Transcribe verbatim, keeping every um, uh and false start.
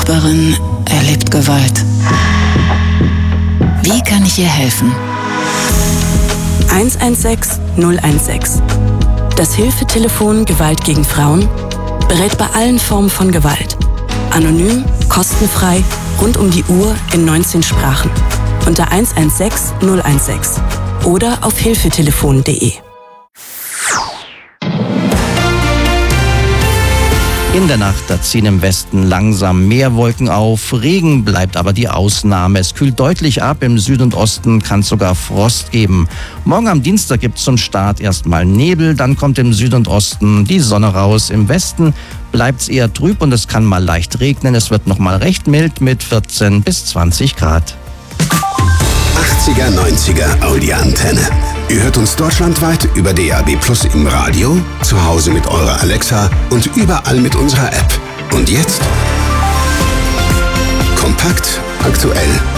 Nachbarin erlebt Gewalt. Wie kann ich ihr helfen? eins eins sechs null eins sechs. Das Hilfetelefon Gewalt gegen Frauen berät bei allen Formen von Gewalt. Anonym, kostenfrei, rund um die Uhr in neunzehn Sprachen. Unter eins eins sechs null eins sechs oder auf hilfetelefon punkt de. In der Nacht, da ziehen im Westen langsam mehr Wolken auf. Regen bleibt aber die Ausnahme. Es kühlt deutlich ab. Im Süden und Osten kann es sogar Frost geben. Morgen am Dienstag gibt es zum Start erstmal Nebel. Dann kommt im Süden und Osten die Sonne raus. Im Westen bleibt es eher trüb und es kann mal leicht regnen. Es wird noch mal recht mild mit vierzehn bis zwanzig Grad. achtziger, neunziger Audi-Antenne. Ihr hört uns deutschlandweit über D A B Plus im Radio, zu Hause mit eurer Alexa und überall mit unserer App. Und jetzt? Kompakt, aktuell,